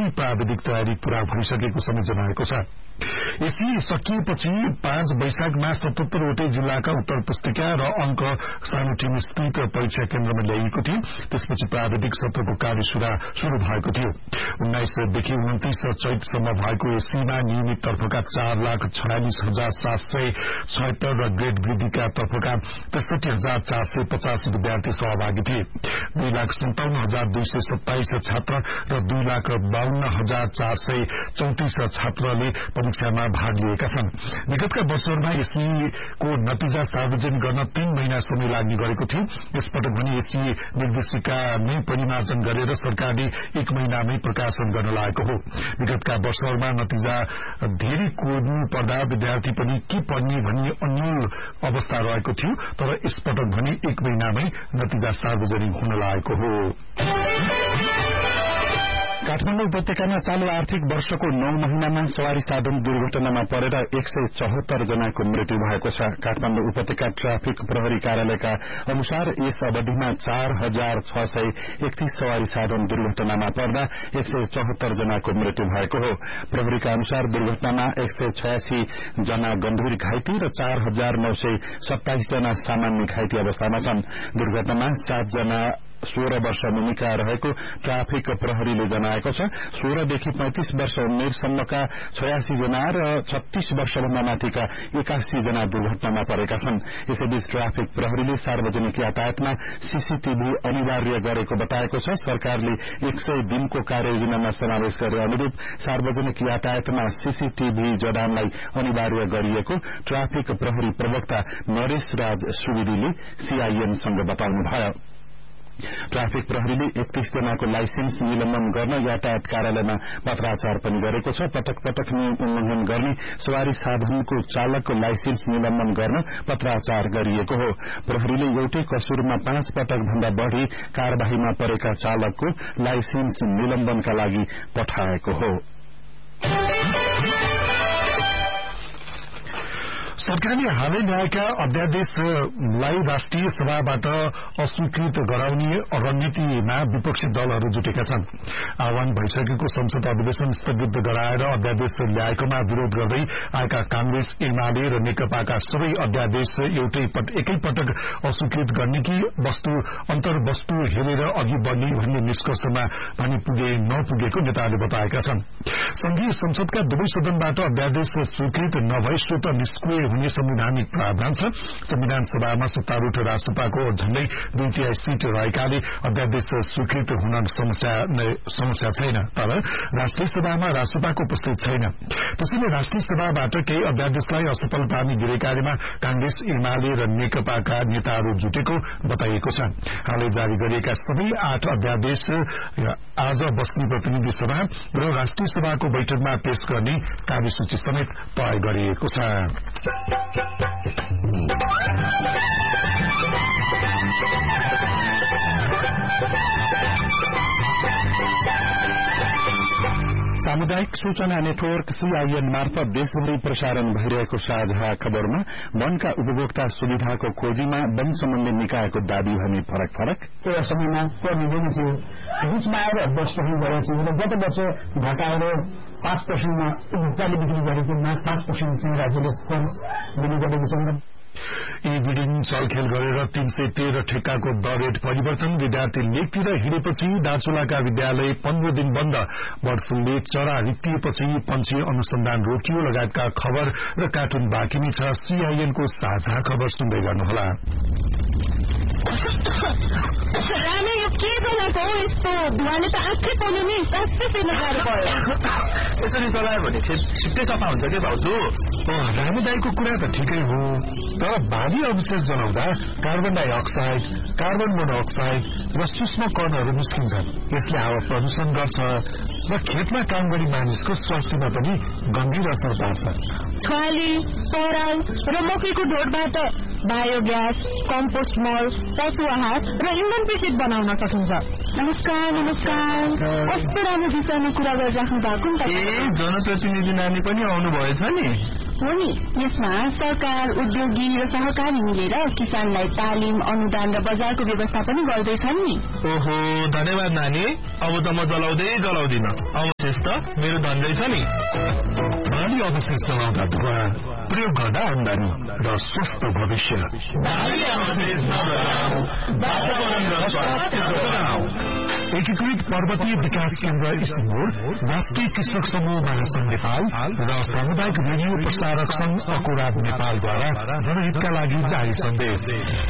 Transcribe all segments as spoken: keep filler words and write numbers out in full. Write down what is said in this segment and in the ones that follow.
प्राविधिक तयारी पूरा भइसकेको समेत जनाएको छ। एसी सकिएपछि पाँच वैशाखमा सतहत्तरवटै जिल्लाका उत्तर पुस्तिका र अंक सानोटिन स्थित परीक्षा केन्द्रमा ल्याइएको थियो। त्यसपछि प्राविधिक सत्रको कार्य शुरू भएको थियो। उन्नाइसदेखि उन्तिस चैतसम्म भएको एसीमा नियमित तर्फका चार लाख छयालिस हजार सात सय छयत्तर र ग्रेड वृद्धिका तर्फका त्रिसठी हजार चार सय पचास विद्यार्थी सहभागी थिए। दुई लाख सन्ताउन्न हजार दुई सय सत्ताइस छात्र र दुई लाख बाहन्न हजार चार सय चौतिस छात्रले परीक्षामा भाग लिएका छन्। विगतका वर्षहरूमा एसीको नतिजा सार्वजनिक गर्न तीन महिना समय लाग्ने गरेको थियो। यसपटक भने एसी निर्देशिका नै परिमार्जन गरेर सरकारले एक महिनामै प्रकाशन गर्न लागेको हो। विगतका वर्षहरूमा नतिजा धेरै कोर्नु पर्दा विद्यार्थी पनि के पढ्ने भन्ने अन्यल अवस्था रहेको थियो। तर यसपटक भने एक महिनामै नतिजा सार्वजनिक हुन लागेको हो। काठमाडौँ उपत्यकामा चालू आर्थिक वर्षको नौ महिनामा सवारी साधन दुर्घटनामा परेर एक सय चौहत्तर जनाको मृत्यु भएको छ। काठमाडौँ उपत्यका ट्राफिक प्रहरी कार्यालयका अनुसार यस अवधिमा चार हजार छ सय एकतीस सवारी साधन दुर्घटनामा पर्दा एक सय चौहत्तर जनाको मृत्यु भएको हो। प्रहरीका अनुसार दुर्घटनामा एक सय छयासी जना गम्भीर घाइते र चार हजार नौ सय सत्ताइस जना सामान्य घाइते अवस्थामा छन्। दुर्घटनामा सात जना सोह्र वर्ष मुनिका रहेको ट्राफिक प्रहरीले जनाएको छ। सोह्रदेखि पैंतिस वर्ष उमेरसम्मका छयासी जना र छत्तीस वर्षभन्दा माथिका एकासी जना दुर्घटनामा परेका छन्। यसैबीच ट्राफिक प्रहरीले सार्वजनिक यातायातमा सीसीटीभी अनिवार्य गरेको बताएको छ। सरकारले एक सय दिनको कार्ययोजनामा समावेश गरे अनुरूप सार्वजनिक यातायातमा सीसीटीभी जडानलाई अनिवार्य गरिएको ट्राफिक प्रहरी प्रवक्ता नरेश राज सुवेदीले सीआईएनसँग बताउनुभयो। ट्राफिक प्रहरीले एकतीस जनाको लाइसेन्स निलम्बन गर्न यातायात कार्यालयमा पत्राचार पनि गरेको छ। पटक पटक नियम उल्लंघन गर्ने सवारी साधनको चालकको लाइसेन्स निलम्बन गर्न पत्राचार गरिएको हो। प्रहरीले एउटै कसुरमा पाँच पटक भन्दा बढ़ी कार्यवाहीमा परेका चालकको लाइसेन्स निलम्बनका लागि पठाएको हो। सरकारले हालै ल्याएका अध्यादेशलाई राष्ट्रिय सभाबाट अस्वीकृत गराउने रणनीतिमा विपक्षी दलहरू जुटेका छन्। आह्वान भइसकेको संसद अधिवेशन स्थगित गराएर अध्यादेश ल्याएकोमा विरोध गर्दै आएका कांग्रेस, एमाले र नेकपाका सबै अध्यादेश एउटै एकै पटक अस्वीकृत गर्ने कि वस्तु अन्तर्वस्तु हेरेर अघि बढ़ने भन्ने निष्कर्षमा पनि पुगे नपुगेको नेताहरूले बताएका छन्। संघीय संसदका दुवै सदनबाट अध्यादेश स्वीकृत नभए स्वत निष्क्रिय हुने संवैधानिक प्रावधान छ। संविधान सभामा सत्तारूढ़ राजसपाको झण्डै दुई तिहाई सीट रहेकाले अध्यादेश स्वीकृत हुन समस्या छैन। तर राष्ट्रिय सभामा राजसपाको उपस्थित छैन। त्यसैले राष्ट्रिय सभाबाट केही अध्यादेशलाई असफल पार्ने गिरेकार्यमा कांग्रेस, एमाले र नेकपाका नेताहरू जुटेको बताइएको छ। हालै जारी गरिएका सबै आठ अध्यादेश आज बस्ने प्रतिनिधि सभा र राष्ट्रिय सभाको बैठकमा पेश गर्ने कार्यसूची समेत तय गरिएको छ। सामुदायिक सूचना नेटवर्क सीआईएन मार्फत देशभरि प्रसारण भइरहेको साझा खबरमा वनका उपभोक्ता सुविधाको खोजीमा वन सम्बन्धी निकायको दावी भने फरक फरक त्यो समयमा पर्ने चाहिँ बीचमा आएर दस पर्सेन्ट गरेको थियो र गत वर्ष घटाएर पाँच पर्सेन्टमा उपभोक्ताले बिक्री गरेकोमा पाँच पर्सेन्ट चाहिँ राज्यले बिक्री गरेको छ। ई बिडिङ चलखेल गरेर तीन सय तेह्र ठेक्काको दर रेट परिवर्तन, विद्यार्थी लेकतिर हिँडेपछि दार्चुलाका विद्यालय पन्ध्र दिन बन्द, बर्ड फ्लूले चरा रित्तिएपछि पंक्षी अनुसन्धान रोकियो लगायतका खबर र कार्टुन बाँकी नै छ। सीआईएनको साझा खबर सुन्दै गर्नुहोला। रामे यो के बनाएको हो यस्तो धुवाले त आँखै पाउने नि कस्तो फेर्न गाह्रो पर्यो। यसरी चलायो भने छिट्टै सफा हुन्छ के भाउजू? रामे दाईको कुरा त ठिकै हो, तर भारी अवशेष जलाउँदा कार्बन डाइअक्साइड, कार्बन मोनोअक्साइड र सूक्ष्म कणहरू निस्किन्छन्। यसले हावा प्रदूषण गर्छ र खेतमा काम गर्ने मानिसको स्वास्थ्यमा पनि गम्भीर असर पार्छ। छुवाली, पराल र मकैको ढोडबाट बायोग्यास, कम्पोस्ट मल, पशु आहार र इन्धन पेकेट बनाउन सकिन्छ। नमस्कार नमस्कार, कस्तो राम्रो विषयमा कुरा गरिराख्नु भएको नि त। ए जनप्रतिनिधि नानी पनि आउनु भएछ नि? हो नि। यसमा सरकार, उद्योगी र सहकारी मिलेर किसानलाई तालिम, अनुदान र बजारको व्यवस्था पनि गर्दैछन् नि। ओहो, धन्यवाद नानी। अब त म जलाउँदै जलाउँदिन। अवशेष त मेरो धन्दै छ नि। बाली अवशेष चलाउँदा धुवा, प्रयोग गर्दा आमदानी र स्वस्थ भविष्य। बाली अवशेष नजराऊ, वातावरण र स्वास्थ्यको बनाऊ। एकीकृत पर्वतीय विकास केन्द्र इस्तिमोर, राष्ट्रिय कृषक समूह महासंघ नेपाल र सामुदायिक रेडियो प्रसारक संघ अकुराब नेपालद्वारा जनहितका लागि जारी सन्देश।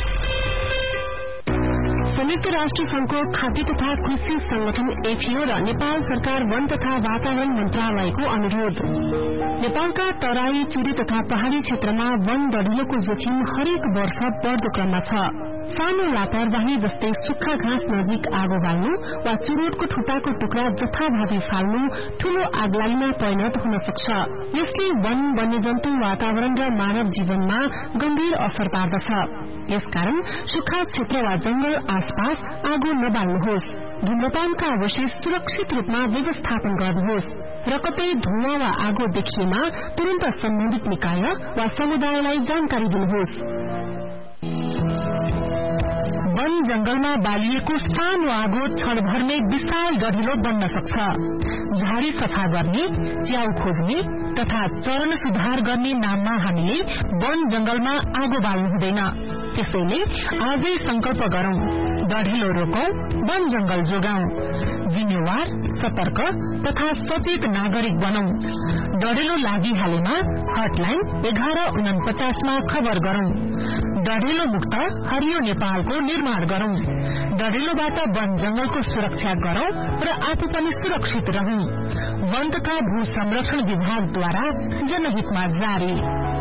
संयुक्त राष्ट्र संघको खाद्य तथा कृषि संगठन एफिओ र नेपाल सरकार वन तथा वातावरण मन्त्रालयको अनुरोध। नेपालका तराई, चुरी तथा पहाड़ी क्षेत्रमा वन बढ़िनुको जोखिम हरेक वर्ष बढ़दो क्रममा छ। सानो लापरवाही जस्तै सुक्खा घाँस नजिक आगो बाल्नु वा चुरोटको ठुटाको टुक्रा जथाभावी फाल्नु ठूलो आगलागीमा परिणत हुन सक्छ। यसले वन, वन्यजन्तु, वातावरण र मानव जीवनमा गम्भीर असर पार्दछ। यसकारण सुक्खा क्षेत्र वा जंगल आसपास आगो नबाल्नुहोस्। धूम्रपानका अवशेष सुरक्षित रूपमा व्यवस्थापन गर्नुहोस् र कतै धुवाँ वा आगो देखिएमा तुरन्त सम्बन्धित निकाय वा समुदायलाई जानकारी दिनुहोस्। वन जंगलमा बालिएको सानो आगो क्षणभरमै विशाल गढिलो बन्न सक्छ। झाडी सफा गर्ने, च्याउ खोज्ने तथा चरण सुधार गर्ने नाममा हामीले वन जंगलमा आगो बाल्नु हुँदैन। त्यसैले आजै संकल्प गरौं, गढिलो रोकौं, वन जंगल जोगाउँ। जिम्मेवार, सतर्क तथा सचेत नागरिक बनौं। डढेलो लागिहालेमा हटलाइन एघार उनपचासमा खबर गरौं। डढेलो मुक्त हरियो नेपालको निर्माण गरौं। डढेलोबाट वन जंगलको सुरक्षा गरौं र आफू पनि सुरक्षित रहौं। वन तथा भू संरक्षण विभागद्वारा जनहितमा जारी।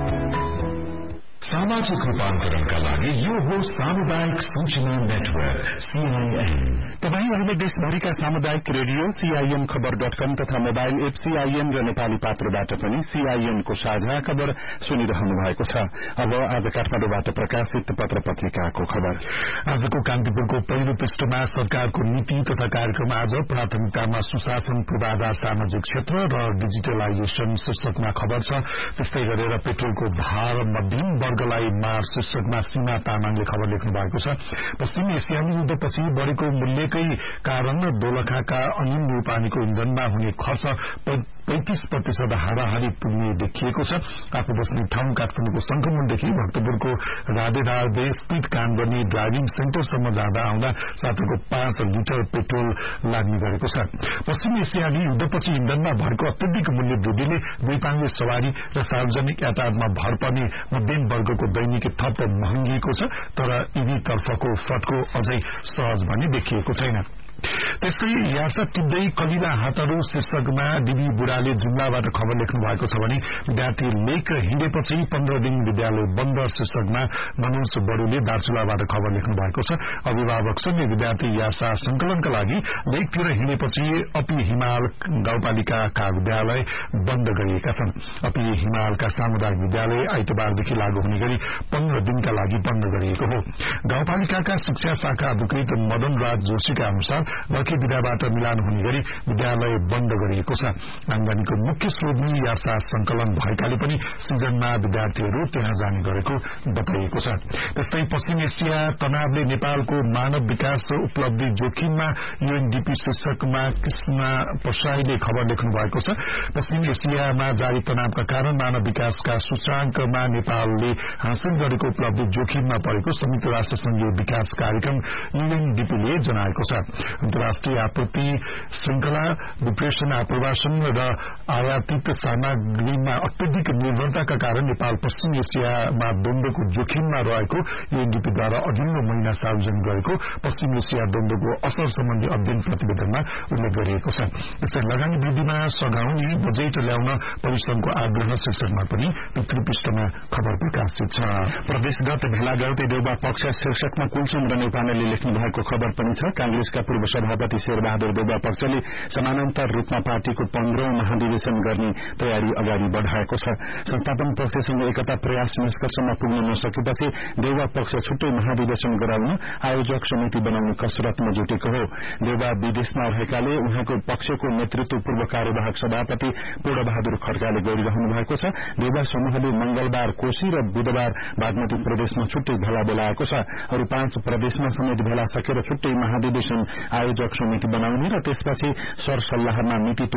सामाजिक रूपान्तरणका लागि यो हो सामुदायिक सूचना नेटवर्क सीआईएन। तपाईँ अहिले देशभरिका सामुदायिक रेडियो सीआईएन खबर डट कम तथा मोबाइल एप सीआईएन र नेपाली पात्रबाट पनि सीआईएन को साझा खबर सुनिरहनु भएको छ। अब आज काठमाडौँबाट प्रकाशित पत्र पत्रिकाको खबर। आजको कान्तिपुरको पहिलो पृष्ठमा सरकारको नीति तथा कार्यक्रम आज प्राथमिकतामा सुशासन, पूर्वाधार, सामाजिक क्षेत्र र डिजिटलाइजेशन शीर्षकमा खबर छ। त्यस्तै गरेर पेट्रोलको भार मध्यम वर्गलाई मार शीर्षकमा सीमा तामाङले खबर लेख्नु भएको छ। पश्चिमी एसियाली युद्धपछि बढ़ेको मूल्यकै कारण दोलखाका अनिल न्यौपानीको इन्धनमा हुने खर्च पैंतिस प्रतिशत हाराहारी पुग्ने देखिएको छ। आफू बस्ने ठाउँ काठमाडौँको संक्रमणदेखि भक्तपुरको राधेधारले स्पीड काम गर्ने ड्राइभिङ सेन्टरसम्म जाँदा आउँदा सातको पाँच लिटर पेट्रोल लाग्ने गरेको छ। पश्चिमी एसियाली युद्धपछि इन्धनमा भएको अत्यधिक मूल्य वृद्धिले दुईपाङ्गे सवारी र सार्वजनिक यातायातमा भर पर्ने मध्यम वर्गको दैनिकी थप महँगिएको छ। तर यिनी तर्फको फटको अझै सहज भन्ने देखिएको छैन। त्यस्तै यासा टिप्दै कलिला हातहरू शीर्षकमा डिबी बुढाले जुम्लाबाट खबर लेख्नु भएको छ भने विद्यार्थी लेक हिँडेपछि पन्ध्र दिन विद्यालय बन्द शीर्षकमा मनोज बडुले दार्चुलाबाट खबर लेख्नु भएको छ। अभिभावक संघले विद्यार्थी यासा संकलनका लागि लेकतिर हिँडेपछि अपी हिमाल गाउँपालिकाका विद्यालय बन्द गरिएका छन्। अपी हिमालका सामुदायिक विद्यालय आइतबारदेखि लागू हुने गरी पन्ध्र दिनका लागि बन्द गरिएको हो। गाउँपालिकाका शिक्षा शाखा अधिकृत मदन राज जोशीका अनुसार लखे विधाबाट मिलान हुने गरी विद्यालय बन्द गरिएको छ। आमदानीको मुख्य स्रोत नै यासा संकलन भएकाले पनि सिजनमा विद्यार्थीहरू त्यहाँ जाने गरेको बताइएको छ। त्यस्तै पश्चिम एसिया तनावले नेपालको मानव विकास उपलब्धि जोखिममा यूएनडीपी शीर्षकमा कृष्ण प्रसाईले खबर लेख्नु भएको छ। पश्चिम एसियामा जारी तनावका कारण मानव विकासका सूचांकमा नेपालले हासिल गरेको उपलब्धि जोखिममा परेको संयुक्त राष्ट्र संघीय विकास कार्यक्रम यूएनडीपीले जनाएको छ। अन्तर्राष्ट्रिय आपूर्ति श्रृंखला, डिप्रेसन, आप्रवासन र आयातित सामग्रीमा अत्यधिक निर्भरताका कारण नेपाल पश्चिम एसियामा द्वन्द्वको जोखिममा रहेको यूएनडीपीद्वारा अघिल्लो महिना सार्वजनिक गरेको पश्चिम एसिया द्वन्द्वको असर सम्बन्धी अध्ययन प्रतिवेदनमा उल्लेख गरिएको छ। त्यस्तै लगानी वृद्धिमा सघाउने बजेट ल्याउन परिश्रमको आग्रह शीर्षकमा पनि भित्री पृष्ठमा खबर प्रकाशित छ। प्रदेशगत भेलागते देउबा पक्ष शीर्षकमा कुलचन्द्र नेपालले लेख्नु भएको खबर पनि छ। कांग्रेसका पूर्व सभापति शेरबहादुर देउबा पक्षले समानान्तर रूपमा पार्टीको पन्ध्रौं महाधिवेशन गर्ने तयारी अगाडि बढ़ाएको छ। संस्थापन पक्षसँग एकता प्रयास निष्कर्षमा पुग्न नसकेपछि देउबा पक्ष छुट्टै महाधिवेशन गराउन आयोजक समिति बनाउने कसरतमा जुटेको हो। देउबा विदेशमा रहेकाले उहाँको पक्षको नेतृत्व पूर्व कार्यवाहक सभापति पूर्णबहादुर खड्काले गरिरहनु भएको छ। देउबा समूहले मंगलबार कोशी र बुधबार बागमती प्रदेशमा छुट्टै भेला बोलाएको छ। अरू पाँच प्रदेशमा समेत भेला सकेर छुट्टै महाधिवेशन आयोजक समिति बनाउने र त्यसपछि सरसल्लाहमा मिति तोकिने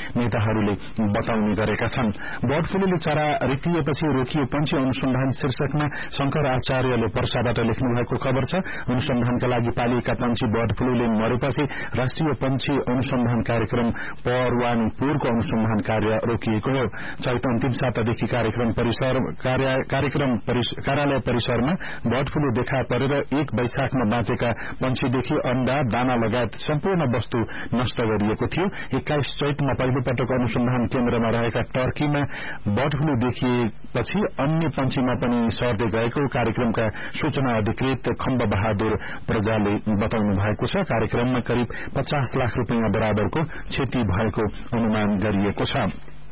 नेताहरूले बताउने गरेका छन्। बर्ड फ्लूले चरा रित्तिएपछि रोकियो पंक्षी अनुसन्धान शीर्षकमा शंकर आचार्यले पर्साबाट लेख्नु भएको खबर छ। अनुसन्धानका लागि पालिएका पंक्षी बर्ड फ्लूले मरेपछि राष्ट्रिय पंक्षी अनुसन्धान कार्यक्रम परवानीपुरको अनुसन्धान कार्य रोकिएको हो। चैत अन्तिम सातादेखि कार्यक्रम परिसर कार्यक्रम कार्यालय परिसरमा बर्ड फ्लू देखा परेर एक वैशाखमा बाँचेका पंक्षीदेखि अण्डा दाना लगायत सम्पूर्ण वस्तु नष्ट गरिएको थियो। एक्काइस चैतमा पहिलो पटक अनुसन्धान केन्द्रमा रहेका टर्कीमा बर्ड फ्लू देखिएपछि अन्य पंक्षीमा पनि सर्दै गएको कार्यक्रमका सूचना अधिकृत खम्ब बहादुर प्रजाले बताउनु भएको छ। कार्यक्रममा करिब पचास लाख रूपियाँ बराबरको क्षति भएको अनुमान गरिएको छ।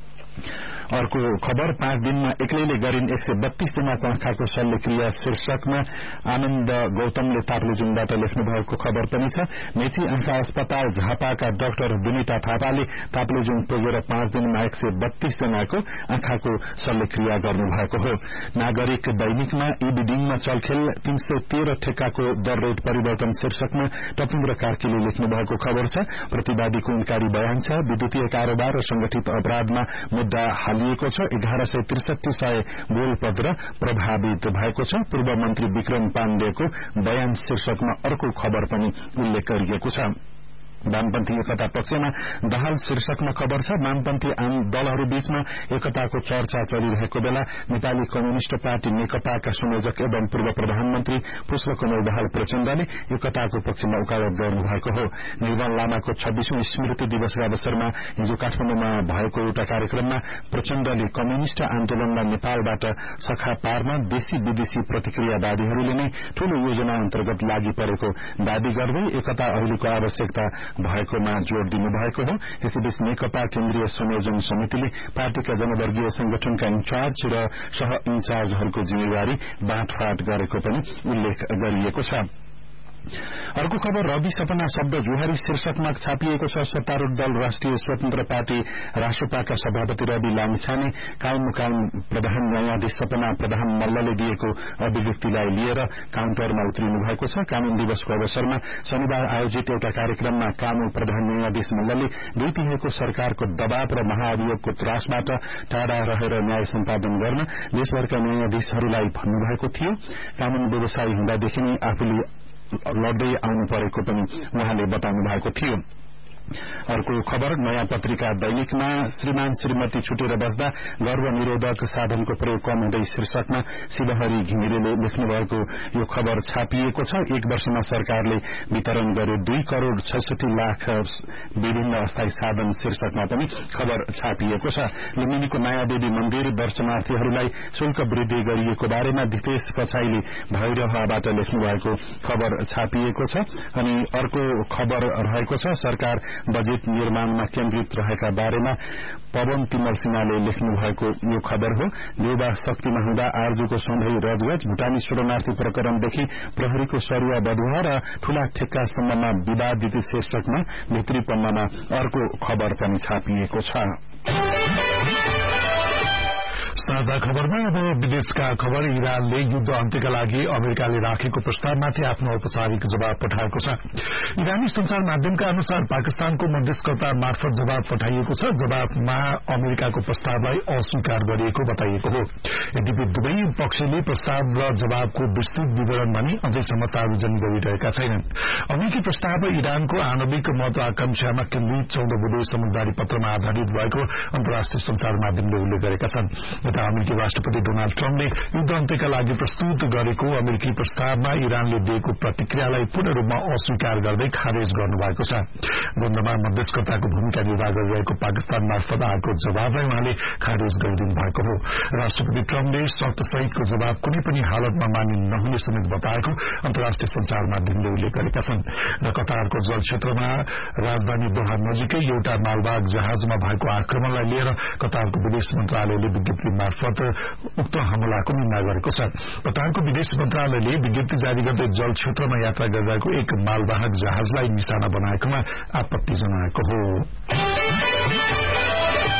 अर्को खबर पाँच दिनमा एक्लैले गरिन् एक सय बत्तीस जनाको आँखाको शल्यक्रिया शीर्षकमा आनन्द गौतमले ताप्लेजुङबाट लेख्नु भएको खबर पनि छ। मेची आँखा अस्पताल झापाका डाक्टर विनिता थापाले ताप्लेजुङ पुगेर पाँच दिनमा एक सय बत्तीस जनाको आँखाको शल्यक्रिया गर्नुभएको हो। नागरिक दैनिकमा ई बिडिङमा चलखेल तीन सय तेह्र ठेक्काको दर रेट परिवर्तन शीर्षकमा टपुन्द्र कार्कीले लेख्नु भएको खबर छ। प्रतिवादीको इन्कारी बयान छ। विद्युतीय कारोबार र संगठित अपराधमा मुद्दा हालिएको छ। एघार सय त्रिसठी सय गोलपत्र प्रभावित भएको छ। पूर्व मन्त्री विक्रम पाण्डेको बयान शीर्षकमा अर्को खबर पनि उल्लेख गरिएको छ। वामपन्थी एकता पक्षमा दाहाल शीर्षकमा खबर छ। वामपन्थी आम दलहरू बीचमा एकताको चर्चा चलिरहेको बेला नेपाली कम्युनिष्ट पार्टी नेकपाका संयोजक एवं पूर्व प्रधानमन्त्री पुष्पकमल दाहाल प्रचण्डले एकताको पक्षमा उकालत गर्नुभएको हो। निर्मल लामाको छब्बीसौं स्मृति दिवसका अवसरमा हिजो काठमाडौँमा भएको एउटा कार्यक्रममा प्रचण्डले कम्युनिष्ट आन्दोलनलाई नेपालबाट सखा पार्न देशी विदेशी प्रतिक्रियावादीहरूले नै ठूलो योजना अन्तर्गत लागि परेको दावी गर्दै एकता अहिलेको आवश्यकता भएकोमा जोड़ दिनुभएको हो। यसैबीच नेकपा केन्द्रीय संयोजन समितिले पार्टीका जनवर्गीय संगठनका इन्चार्ज र सह इन्चार्जहरूको जिम्मेवारी बाँडफाँड गरेको पनि उल्लेख गरिएको छ। अर्को खबर रवि सपना शब्द जुहारी शीर्षकमा छापिएको छ। सत्तारूढ़ दल राष्ट्रिय स्वतन्त्र पार्टी राष्ट्रपाका सभापति रवि लामिछाने कायम मुकायम प्रधान न्यायाधीश सपना प्रधान मल्लले दिएको अभिव्यक्तिलाई लिएर काउन्टरमा उत्रिनु भएको छ। कानून दिवसको अवसरमा शनिबार आयोजित एउटा कार्यक्रममा कानून प्रधान न्यायाधीश मल्लले दुई तिहाईको सरकारको दबाव र महाअभियोगको त्रासबाट टाढा रहेर न्याय सम्पादन गर्न देशभरका न्यायाधीशहरूलाई भन्नुभएको थियो। कानून व्यवसायी हुँदादेखि नै आफूले लड्दै आउनु परेको पनि उहाँले बताउनु भएको थियो। अर्को खबर नयाँ पत्रिका दैनिकमा श्रीमान श्रीमती छुटेर बस्दा गर्भ निरोधक साधनको प्रयोग कम हुँदै शीर्षकमा शिवहरी घिमिरेले लेख्नु भएको यो खबर छापिएको छ। एक वर्षमा सरकारले वितरण गर्यो दुई करोड़ छैसठी लाख विभिन्न अस्थायी साधन शीर्षकमा पनि खबर छापिएको छ। लुम्बिनीको नयाँ देवी मन्दिर दर्शनार्थीहरूलाई शुल्क वृद्धि गरिएको बारेमा दिपेश कछाईले भैरहबाट लेख्नु भएको खबर छापिएको छ। अनि अर्को खबर रहेको छ सरकार बजेट निर्माणमा केन्द्रित रहेका बारेमा पवन तिमल सिन्हाले लेख्नु भएको यो खबर हो। देउबा शक्तिमा हुँदा आर्जुको सधैँ रजगज भुटानी शरणार्थी प्रकरणदेखि प्रहरीको सरुवा बढुवा र ठूला ठेक्कासम्ममा विवादित शीर्षकमा भित्री पन्नामा अर्को खबर पनि छापिएको छ। साझा खबरमा अब विदेशका खबर। इरानले युद्ध अन्त्यका लागि अमेरिकाले राखेको प्रस्तावमाथि आफ्नो औपचारिक जवाब पठाएको छ। इरानी संचार माध्यमका अनुसार पाकिस्तानको मध्यस्थता मार्फत जवाब पठाइएको छ। जवाबमा अमेरिकाको प्रस्तावलाई अस्वीकार गरिएको बताइएको हो। यद्यपि दुवै पक्षले प्रस्ताव र जवाबको विस्तृत विवरण भने अझैसम्म सार्वजनिक गरिरहेका छैनन्। अमेरिकी प्रस्ताव इरानको आणविक महत्वाकांक्षामा केन्द्रित चौध बुँदे समझदारी पत्रमा आधारित भएको अन्तर्राष्ट्रिय संचार माध्यमले उल्लेख गरेका छन्। अमेरिकी राष्ट्रपति डोनाल्ड ट्रम्पले युद्ध अन्त्यका लागि प्रस्तुत गरेको अमेरिकी प्रस्तावमा इरानले दिएको प्रतिक्रियालाई पूर्ण रूपमा अस्वीकार गर्दै खारेज गर्नुभएको छ। द्वन्द्वमा मध्यस्थताको भूमिका निर्वाह गरिरहेको पाकिस्तान मार्फत आएको जवाबलाई उहाँले खारेज गरिदिनु भएको हो। राष्ट्रपति ट्रम्पले शर्तसहितको जवाब कुनै पनि हालतमा मान्य नहुने समेत बताएको अन्तर्राष्ट्रिय संचार माध्यमले उल्लेख गरेका छन्। र कतारको जल क्षेत्रमा राजधानी दोहा नजिकै एउटा मालवाहक जहाजमा भएको आक्रमणलाई लिएर कतारको विदेश मन्त्रालयले विज्ञप्ति मार्फत उक्त हमलाको निन्दा गरेको छ। कतारको विदेश मन्त्रालयले विज्ञप्ति जारी गर्दै जल क्षेत्रमा यात्रा गरिरहेको एक मालवाहक जहाजलाई निशाना बनाएकोमा आपत्ति जनाएको हो।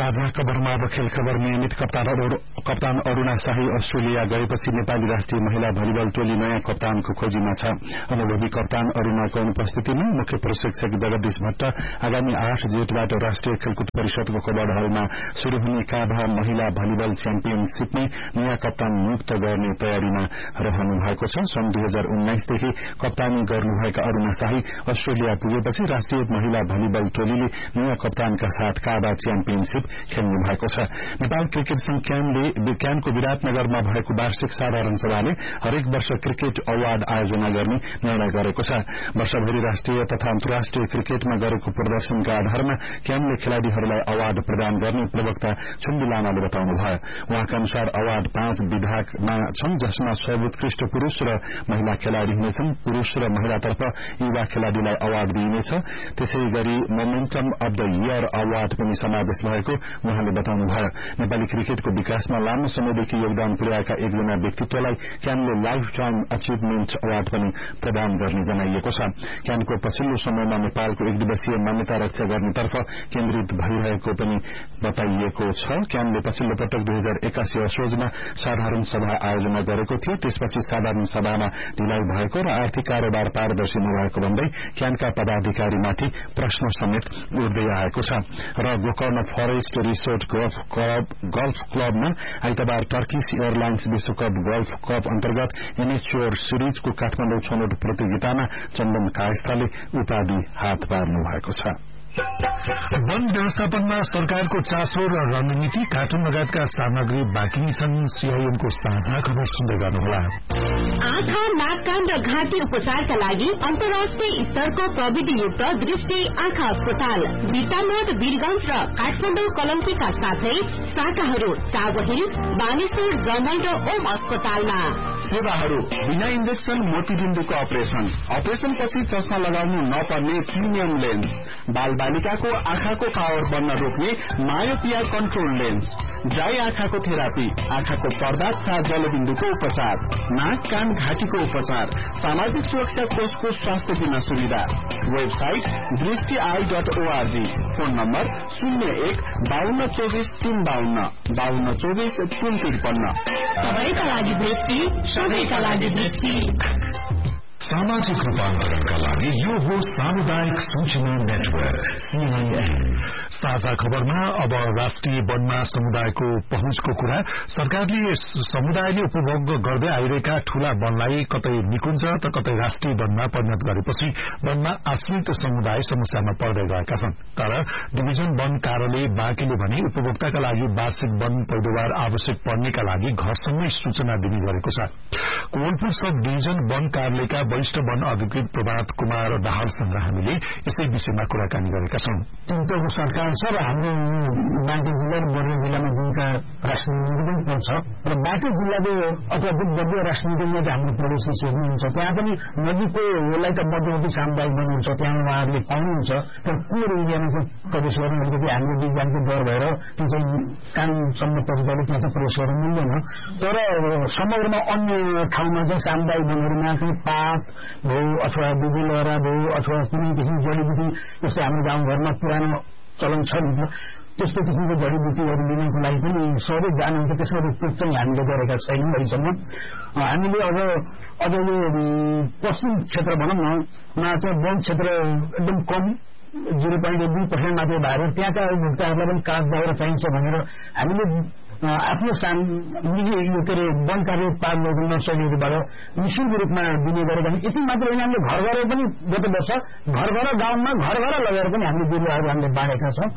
साझा खबरमा अब खेल खबर। नियमित कप्तान अरूणा शाही अस्ट्रेलिया गएपछि नेपाली राष्ट्रिय महिला भलिबल टोली नयाँ कप्तानको खोजीमा छ। अनुभवी कप्तान अरूणाको अनुपस्थितिमा मुख्य प्रशिक्षक जगदीश भट्ट आगामी आठ जेठबाट राष्ट्रिय खेलकुद परिषदको कबड हलमा शुरू हुने काभा महिला भलिबल च्याम्पियनशीपमै नयाँ कप्तान नियुक्त गर्ने तयारीमा रहनु भएको छ। सन् दुई हजार उन्नाइसदेखि कप्तानी गर्नुभएका अरूणा शाही अस्ट्रेलिया पुगेपछि राष्ट्रिय महिला भलिबल टोलीले नयाँ कप्तानका साथ काभा च्याम्पियनशीप खेल्नु भएको छ। नेपाल क्रिकेट संघ क्यानले क्यानको विराटनगरमा भएको वार्षिक साधारण सभाले हरेक वर्ष क्रिकेट अवार्ड आयोजना गर्ने निर्णय गरेको छ। वर्षभरि राष्ट्रिय तथा अन्तर्राष्ट्रिय क्रिकेटमा गरेको प्रदर्शनका आधारमा क्यानले खेलाड़ीहरूलाई अवार्ड प्रदान गर्ने प्रवक्ता छुम्बी लामाले बताउनुभयो। उहाँका अनुसार अवार्ड पाँच विभागमा छन्, जसमा सर्वोत्कृष्ट पुरूष र महिला खेलाड़ी हुनेछन्। पुरूष र महिलातर्फ युवा खेलाड़ीलाई अवार्ड दिइनेछ। त्यसै गरी momentum of the year award पनि समावेश भएको उहाँले बताउनुभयो। नेपाली क्रिकेटको विकासमा लामो समयदेखि योगदान पुर्याएका एकजना व्यक्तित्वलाई क्यानले लाइफ टाइम अचिभमेन्ट अवार्ड पनि प्रदान गर्ने जनाइएको छ। क्यानको पछिल्लो समयमा नेपालको एक दिवसीय मान्यता रक्षा गर्नेतर्फ केन्द्रित भइरहेको पनि बताइएको छ। क्यानले पछिल्लो पटक दुई हजार एकासी असोजमा साधारण सभा आयोजना गरेको थियो। त्यसपछि साधारण सभामा ढिलाइ भएको र आर्थिक कारोबार पारदर्शी नभएको भन्दै क्यानका पदाधिकारीमाथि प्रश्न समेत उठ्दै आएको छ। र गोकर्ण फरेस्ट रिसोर्ट गल्फ क्लबमा आइतबार टर्किश एयरलाइन्स विश्वकप गल्फ कप अन्तर्गत एमेच्योर सिरिजको काठमाडौँ छनौट प्रतियोगितामा चन्दन कायस्थाले उपाधि हात पार्नु भएको छ। वन व्यवस्थापनमा सरकारको चासो र रणनीति, कार्टुन लगायतका सामग्री बाँकी नै छन्। सीआईएमको साझा खबर सुन्दै गर्नुहोला। आँखा, नाक, कान र घाँटी उपचारका लागि अन्तर्राष्ट्रिय स्तरको प्रविधियुक्त दृष्टि आँखा अस्पताल बिर्तामोड, वीरगंज र काठमाडौँ कलम्कीका साथै शाखाहरू चाबहिल, बानेश्वर, जमल र ओम अस्पतालमा। सेवाहरू बिना इन्जेक्सन मोतीबिन्दुको अपरेशन, अपरेशनपछि चस्मा लगाउनु नपर्ने प्रिमियम लेन्स, बाल बालिकाको आँखाको पावर बन्न रोक्ने मायोपिया कन्ट्रोल लेन्स, ड्राई आँखाको थेरापी, आँखाको पर्दा तथा जलबिन्दुको उपचार, नाक, कान, घाँटीको उपचार, सामाजिक सुरक्षा कोषको स्वास्थ्य बीमा सुविधा। वेबसाइट दृष्टि I dot ORG. Phone number शून्य एक बाहन्न चौबिस तीन बाहन्न बाहन्न चौबिस तीन त्रिपन्न। सबैका लागि दृष्टि, सबैका लागि दृष्टि। सामाजिक रूपान्तरणका लागि यो हो सामुदायिक सूचना नेटवर्क सीआईएन। साझा खबरमा अब राष्ट्रिय वनमा समुदायको पहुँचको कुरा। सरकारले समुदायले उपभोग गर्दै आइरहेका ठूला वनलाई कतै निकुञ्ज त कतै राष्ट्रिय वनमा परिणत गरेपछि वनमा आश्रित समुदाय समस्यामा पर्दै गएका छन्। तर डिभिजन वन कार्यालय बाँकीले भने उपभोक्ताका लागि वार्षिक वन पैदावार आवश्यक पर्नेका लागि घरसँगै सूचना दिने गरेको छ। कोवलपुर सब डिभिजन वन कार्यालयका वरिष्ठ वन अधिकृत प्रभात कुमार दाहालसँग हामीले यसै विषयमा कुराकानी गरेका छौं। तिनवटाको सरकार छ र हाम्रो बाँकी जिल्ला र बर्दिया जिल्लामा दुईटा राष्ट्रिय निकुञ्ज पनि छ र बाँकी जिल्लाको अथवा बर्दिया राष्ट्रिय निकुञ्जमा चाहिँ हाम्रो प्रदेश हुन्छ। त्यहाँ पनि नजिकको यसलाई त मध्यवर्ती सामुदायिक वन हुन्छ, त्यहाँ उहाँहरूले पाउनुहुन्छ। तर कोर एरियामा चाहिँ प्रवेश गर्नु अलिकति हाम्रो विज्ञानको डर भएर त्यो चाहिँ कानूनसम्म तरिकाले त्यहाँ चाहिँ प्रवेश गर्नु मिल्दैन। तर समग्रमा अन्य ठाउँमा चाहिँ सामुदायिक वनहरूमा चाहिँ पात भयो अथवा दुबुलहरा भयो अथवा कुनै किसिमको जडीबुटी, जस्तै हाम्रो गाउँघरमा पुरानो चलन छ नि, त्यस्तो किसिमको जडीबुटीहरू लिनको लागि पनि सबै जानुहुन्छ। त्यसमा रोकटोक चाहिँ हामीले गरेका छैनौँ अहिलेसम्म। हामीले अब अब यो पश्चिम क्षेत्र भनौँ न मा चाहिँ वन क्षेत्र एकदम कम जिरो पोइन्ट दुई पर्सेन्ट मात्रै भएर त्यहाँका उपभोक्ताहरूलाई पनि काठ दाउरा चाहिन्छ भनेर हामीले आफ्नो साम यो के अरे वन कार्य पार गर्ने नर्सरीहरूबाट निःशुल्क रूपमा दिने गरेका छौँ। यति मात्र होइन, हामीले घर घर पनि गत वर्ष घर घर गाउँमा घर घर लगेर पनि हामीले बिरुवाहरू हामीले बाँडेका छौँ।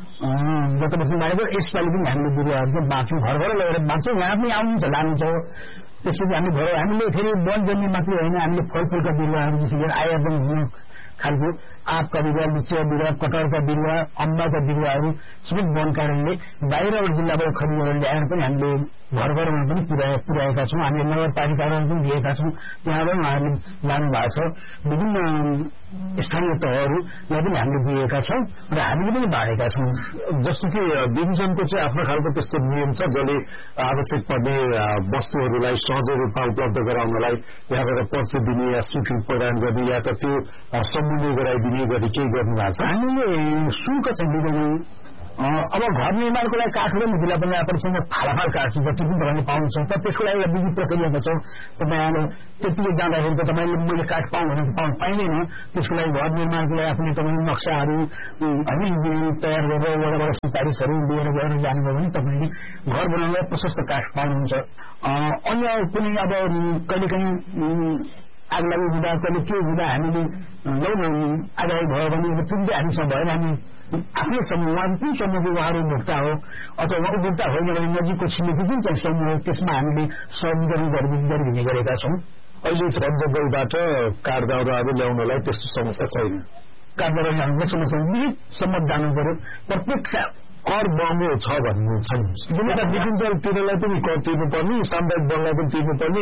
गत वर्ष बाँडेको यसपालि पनि हामीले बिरुवाहरू चाहिँ बाँच्छौँ, घर घर लगेर बाँच्छौँ। यहाँ पनि आउनुहुन्छ लानुहुन्छ। त्यसपछि हामी घर हामीले फेरि वन जन्ने मात्रै होइन, हामीले फलफुलका बिरुवाहरूदेखि लिएर आयोजन हुने खालको आँपका बिरुवा, लिचिया बिरुवा, कटहरका बिरुवा, अम्बाका बिरुवाहरू सबै वन कार्यालयले बाहिरबाट जिल्लाबाट खरिद ल्याएर पनि हामीले घर घरमा पनि पुर्याए पुर्याएका छौँ। हामीले नगरपालिकाहरू पनि दिएका छौँ, त्यहाँबाट उहाँहरूले लानु भएको छ। विभिन्न स्थानीय तहहरूलाई पनि हामीले दिएका छौँ र हामीले पनि बाँडेका छौँ। जस्तो कि डिभिजनको चाहिँ आफ्नो खालको त्यस्तो नियम छ जसले आवश्यक पर्ने वस्तुहरूलाई सहज रूपमा उपलब्ध गराउनलाई यहाँबाट पर्चे दिने या स्वीकृति प्रदान गर्ने या त त्यो सम्बन्धी गराइदिने गरी केही गर्नु भएको छ। हामीले शुल्क चाहिँ दिँदैनौँ। अब घर निर्माणको लागि काठहरू जिल्ला पञ्चायतसँग फालाफाल काठ छ जति पनि तपाईँले पाउनुहुन्छ तर त्यसको लागि एउटा विधि प्रक्रियाको छ तपाईँले त्यतिकै जाँदाखेरि त तपाईँले मैले काठ पाउँ भने पाउँ पाइँदैन त्यसको लागि घर निर्माणको लागि आफूले तपाईँ नक्साहरू होइन इन्जिनियरिङ तयार गरेर वडाबाट सिफारिसहरू लिएर गएर जानुभयो भने तपाईँले घर बनाउनलाई प्रशस्त काठ पाउनुहुन्छ अन्य कुनै अब कहिलेकाहीँ आग लागि हुँदा कहिले के हुँदा हामीले आगामी भयो भने तुरन्तै हामीसँग भएर हामी आफ्नै समूह उहाँ कुन समूहको उहाँहरू उपभोक्ता हो अथवा उपभोक्ता होइन भने नजिकको छिमेकी जुन चाहिँ समूह हो त्यसमा हामीले सहजीकरण गरिदिने गरेका छौँ अहिले रद्दबाट काठ दाउराहरू ल्याउनलाई त्यस्तो समस्या छैन काठ दाउरा ल्याउनुको समस्या विहितसम्म जानु पर्यो प्रत्येक कर बमो छ भन्ने छैन एउटा डिफेन्सतिरलाई पनि कर तिर्नुपर्ने सामुदायिक वनलाई पनि तिर्नुपर्ने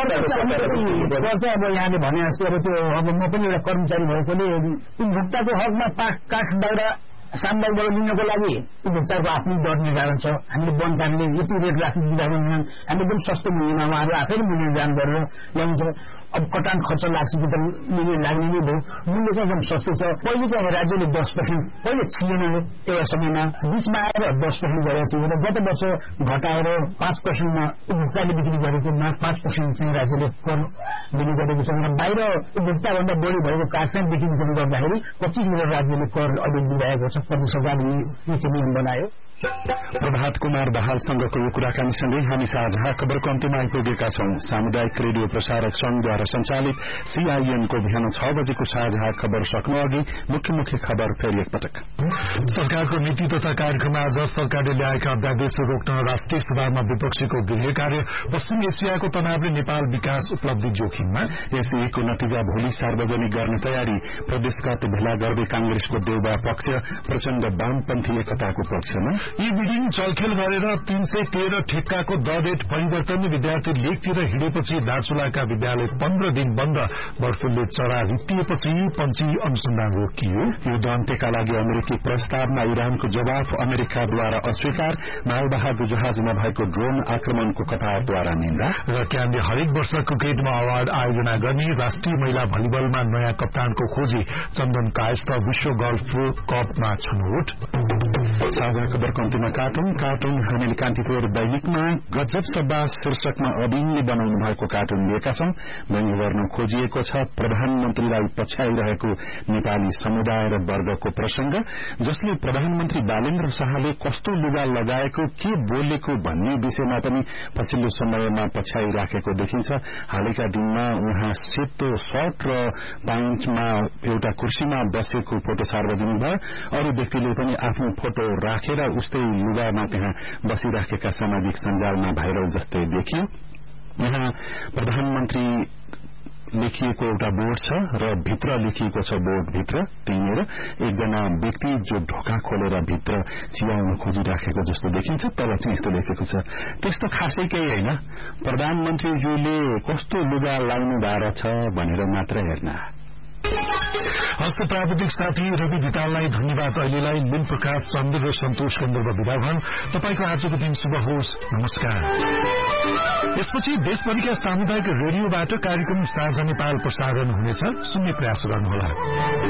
पर्छ अब यहाँले भने जस्तो अब त्यो अब म पनि एउटा कर्मचारी भएकोले उपभोक्ताको हकमा काठ दाउरा सामुदायिकबाट लिनको लागि उपभोक्ताको आफ्नै दर निर्धारण छ हामीले वन कारणले यति रेट राख्नु दिँदैन हामी एकदम सस्तो मूल्यमा उहाँहरू आफैले मूल्य निर्धारण गरेर ल्याउँछ अब कटान खर्च लाग्छ कि त मूल्य लाग्ने नै भयो मूल्य चाहिँ एकदम सस्तो छ पहिले चाहिँ राज्यले दस पर्सेन्ट पहिले थिएन एउटा समयमा बिचमा आएर दस पर्सेन्ट गरेको थियो र गत वर्ष घटाएर पाँच पर्सेन्टमा उपभोक्ताले बिक्री गरेकोमा पाँच पर्सेन्ट चाहिँ राज्यले कर दिने गरेको छ र बाहिर उपभोक्ताभन्दा बढी भएको काठ चाहिँ बिक्री गर्दाखेरि पच्चिस मिटर राज्यले कर अहिले दिइरहेको छ प्रदेश सरकारले नीति नियम बनायो प्रभात कुमार दाहालसँगको यो कुराकानीसँगै हामी साझा खबरको अन्त्यमा आइपुगेका छौं सामुदायिक रेडियो प्रसारक संघद्वारा सञ्चालित सीआईएनको बिहान छ बजेको साझा खबर सक्नु अघि मुख्य मुख्य खबर फेरि एकपटक सरकारको नीति तथा कार्यक्रम आज सरकारले ल्याएका अध्यादेश रोक्न राष्ट्रिय सभामा विपक्षीको गृह कार्य पश्चिम एसियाको तनावले नेपाल विकास उपलब्धि जोखिममा एसईको नतिजा भोलि सार्वजनिक गर्ने तयारी प्रदेशगत भेला गर्दै कांग्रेसको देउबा पक्ष प्रचण्ड वामपन्थी एकताको पक्षमा ई-बिडिङ चलखेल गरेर तीन सय तेह्र ठेक्काको दर रेट परिवर्तन विद्यार्थी लेकतिर हिँडेपछि दार्चुलाका विद्यालय पन्ध्र दिन बन्द बर्फुलले चरा रित्तिएपछि पन्छी अनुसन्धान रोकियो युद्ध अन्त्यका लागि अमेरिकी प्रस्तावमा इरानको जवाफ अमेरिकाद्वारा अस्वीकार मालबहादुर जहाजमा भएको ड्रोन आक्रमणको कतारद्वारा निन्दा र क्यानले हरेक वर्ष क्रिकेटमा अवार्ड आयोजना गर्ने राष्ट्रिय महिला भलिबलमा नयाँ कप्तानको खोजी चन्दन कायस्थ विश्व गल्फ कपमा छनौट साझा खबरको अन्त्यमा कार्टुन कार्टुन हामीले कान्तिपुर दैनिकमा गजब सभा शीर्षकमा अभिनले बनाउनु भएको कार्टुन लिएका छौं व्यङ्ग्य गर्न खोजिएको छ प्रधानमन्त्रीलाई पछ्याइरहेको नेपाली समुदाय र वर्गको प्रसंग जसले प्रधानमन्त्री बालेन्द्र शाहले कस्तो लुगा लगाएको के बोलेको भन्ने विषयमा पनि पछिल्लो समयमा पछ्याइराखेको देखिन्छ हालैका दिनमा उहाँ सेतो शर्ट र प्यान्टमा एउटा कुर्सीमा बसेको फोटो सार्वजनिक भयो अरू व्यक्तिले पनि आफ्नो फोटो राखेर उस्तै लुगामा त्यहाँ बसिराखेका सामाजिक सञ्जालमा भाइरल जस्तै देखियो यहाँ प्रधानमन्त्री लेखिएको एउटा बोर्ड छ र भित्र लेखिएको छ बोर्डभित्र त्यहीँनिर एकजना व्यक्ति जो ढोका खोलेर भित्र चियाउन खोजिराखेको जस्तो देखिन्छ तल चाहिँ यस्तो लेखेको छ त्यस्तो खासै केही होइन प्रधानमन्त्रीज्यूले कस्तो लुगा लाउनु भएको छ भनेर मात्र हेर्न हस्त प्राविधिक साथी रवि धिताललाई धन्यवाद अहिलेलाई लील प्रकाश चन्द्र र सन्तोष कन्दर्व विदा भन् तपाईको आजको दिन शुभ होस् नमस्कार यसपछि देशभरिका सामुदायिक रेडियोबाट कार्यक्रम साझा नेपाल प्रसारण हुनेछ सुन्ने प्रयास गर्नुहोला।